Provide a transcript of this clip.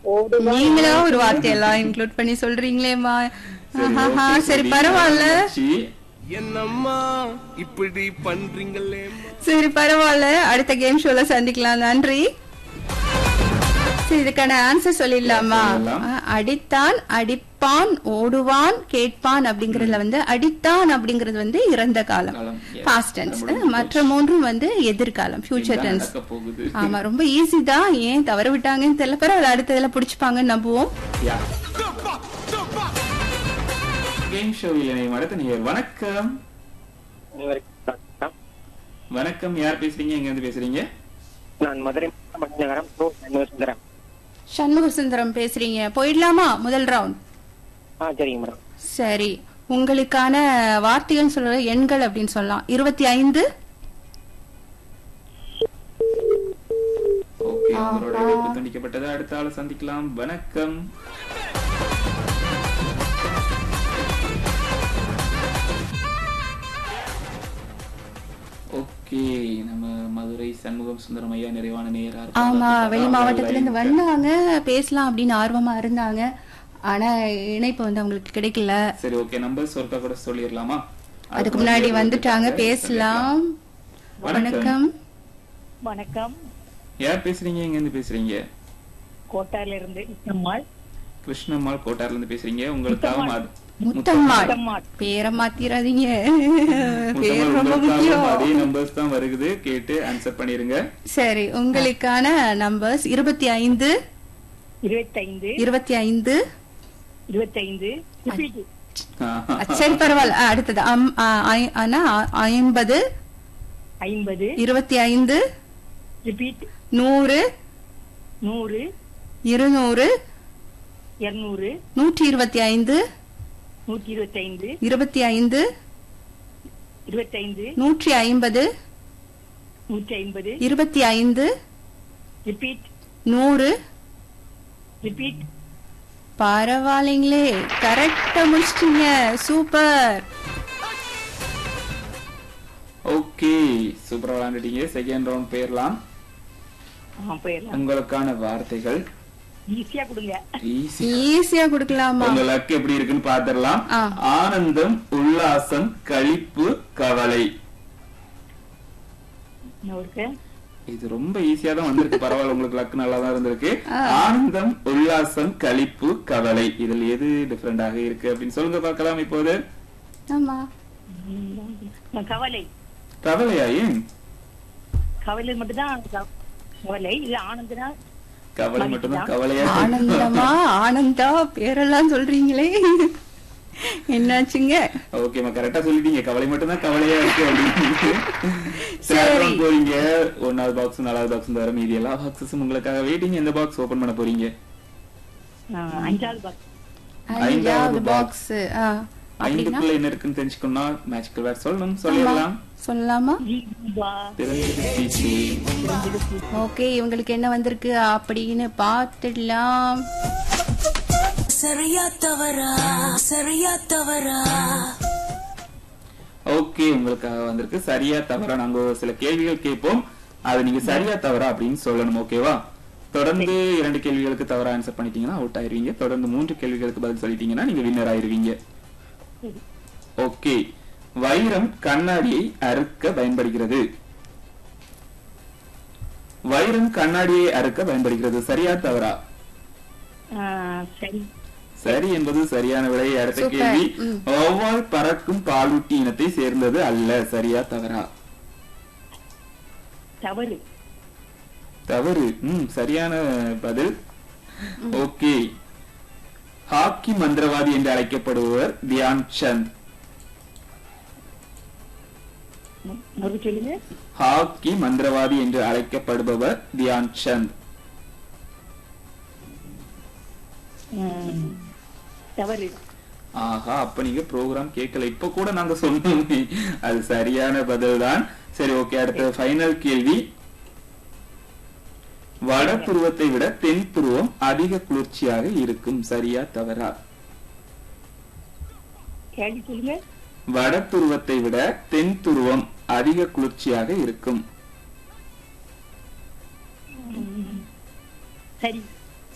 ஓடுவான். நீங்களா ஒரு வார்த்தையெல்லாம் இன்க்ளூட் பண்ணி சொல்றீங்களேம்மா. சரி பரவாயில்ல, என்னம்மா இப்படி பண்றீங்களே. சரி பரவாயில்ல, அடுத்த கேம் ஷோல சந்திக்கலாம். நன்றி. சரி, இதுக்கான ஆன்சர் சொல்லிடலாமா? அடித்தான், அடிப்பான், ஓடுவான், கேட்பான் அப்படிங்கறதுல வந்து அடித்தான் அப்படிங்கறது வந்து இறந்த காலம், பாஸ்ட் டென்ஸ். மற்ற மூன்றும் வந்து எதிர்காலம், ஃபியூச்சர் டென்ஸ். ஆமா, ரொம்ப ஈஸி தான். ஏன் தவற விட்டாங்கன்னு தெரியல. பரவாயில்ல, அடுத்ததுல புடிச்சுப்பாங்கன்னு நம்புவோம். கேம் ஷோவில் இணையும் அடுத்த நேயர். வணக்கம். வணக்கம், யார் பேசுறீங்க? எங்க இருந்து பேசுறீங்க? நான் மதுரை நகரம் சுந்தரம். சண்முக சுந்தரம் பேசுறீங்க. போயிடலாமா முதல் ரவுண்ட்? சரிங்க மேடம். சரி, உங்களுக்கான வார்த்தைகள் சொல்ற எண்கள் அப்படின்னு சொல்லலாம். 25. ஓகே, உங்களோட இணைப்பு துண்டிக்கப்பட்டது. அடுத்த ஆளை சந்திக்கலாம். வணக்கம். ஓகே, நம்ம மதுரை சண்முகம் சுந்தரம் ஐயா நிறைவான நேரா. ஆமா, வெளி மாவட்டத்துல இருந்து வந்தாங்க, பேசலாம் அப்படின்னு ஆர்வமா இருந்தாங்க. ஆனா இணைப்பு வந்து அவங்களுக்கு கிடைக்கல. சரி, ஓகே, நம்பர் சொர்க்கா கூட சொல்லிடலாமா? அதுக்கு முன்னாடி வந்துட்டாங்க, பேசலாம். வணக்கம். வணக்கம். யார் பேசுறீங்க? எங்க இருந்து பேசுறீங்க? கோட்டார்ல இருந்து கிருஷ்ணம்மாள். கிருஷ்ணம்மாள் கோட்டார்ல இருந்து பேசுறீங்க. உங்களுக்காக முத்தம்மாள். பேரை மாத்திராதீங்க, பேர் ரொம்ப முக்கியம். அதே நம்பர்ஸ் தான் வருது, கேட்டு ஆன்சர் பண்ணிருங்க. சரி, உங்களுக்கான நம்பர்ஸ் 25 25 25 25. சரி பரவாயில்ல, அடுத்தது 50 50 25 ரிப்பீட் 100 100 200 200 125 125 25 25 150 150 25 ரிப்பீட் 100. ரிப்பீட். பரவாயில்லைங்களே, கரெக்டா முடிச்சிட்டீங்க. சூப்பர். ஓகே, சூப்பரா விளையாண்டுட்டீங்க. செகண்ட் ரவுண்ட் போயிடலாம். உங்களுக்கான வார்த்தைகள் ஈஸியா கொடுங்க. ஈஸியா கொடுக்கலாமா? உங்க லக் எப்படி இருக்குன்னு பாத்திரலாம். ஆனந்தம், உல்லாசம், களிப்பு, கவலை. இது ரொம்ப ஈஸியா தான் வந்திருக்கு. பரவாயில்ல, உங்களுக்கு லக் நல்லா தான் இருந்திருக்கு. ஆனந்தம், உல்லாசம், களிப்பு, கவலை. இதுல எது டிஃபரெண்டாக இருக்கு அப்படின்னு சொல்லுங்க பார்க்கலாம் இப்போது. ஆமா, கவலை. கவலையா? ஏன் கவலை மட்டும்தான் கவலை, இல்ல ஆனந்தனா கவலை மட்டும்தான் கவலையா? ஆனந்தமா? ஆனந்தா பேரெல்லாம் சொல்றீங்களே, என்னாச்சுங்க? ஓகேமா, கரெக்டா சொல்லிட்டீங்க. கவலை மட்டும்தான் கவலையா இருக்கு அப்படின்னு. போறீங்க. 1வது பாக்ஸ் 4வது பாக்ஸ் தவிர மீதி எல்லா பாக்ஸஸும் உங்களுக்காக வெயிட்டிங். எந்த பாக்ஸ் ஓபன் பண்ண போறீங்க? 5வது பாக்ஸ். 5வது பாக்ஸ். 5க்குள்ள என்ன இருக்குன்னு தெரிஞ்சுக்கணும்னா மேஜிக்கல் வேர்ட் சொல்லணும். சொல்லிடலாம். சொல்லலாமா? ஓகே, இவங்களுக்கு என்ன வந்திருக்கு அப்படின்னு பாத்துடலாம். சரியா தவறா, சரியா தவறா. ஓகே, உங்களுக்காக வந்திருக்கு சரியா தவறா. நாங்க சில கேள்விகள் கேட்போம், அது நீங்க சரியா தவறா அப்படின்னு சொல்லணும். ஓகேவா? தொடர்ந்து 2 கேள்விகளுக்கு தவறா ஆன்சர் பண்ணிட்டீங்கன்னா அவுட் ஆயிருவீங்க. தொடர்ந்து 3 கேள்விகளுக்கு பதில் சொல்லிட்டீங்கன்னா நீங்க வின்னர் ஆயிருவீங்க. ஓகே, வைரம் கண்ணாடியை அறுக்க பயன்படுகிறது. வைரம் கண்ணாடியை அறுக்க பயன்படுகிறது. சரியா தவறா? சரி. சரி என்பது சரியான விடை. அடுத்த கேள்வி, வௌவால் பறக்கும் பாலூட்டி இனத்தை சேர்ந்தது அல்ல. சரியா தவறா? தவறு. தவறு. சரியான பதில். ஓகே, ஹாக்கி மந்திரவாதி என்று அழைக்கப்படுபவர் தியான் சந்த். ஹாக்கி மந்திரவாதி என்று அழைக்கப்படுபவர் தியான் சந்த். தவறு. ஆஹா, அப்ப நீங்க ப்ரோக்ராம் கேட்கல. இப்ப கூட நாங்க சொன்னோம், அது சரியான பதில் தான். சரி, ஓகே, அடுத்த ஃபைனல் கேள்வி. வட துருவத்தை விட தென் துருவம் அதிக குளிர்ச்சியாக இருக்கும். சரியா தவறா? வட துருவத்தை விட தென் துருவம் அதிக குளிர்ச்சியாக இருக்கும். சரி.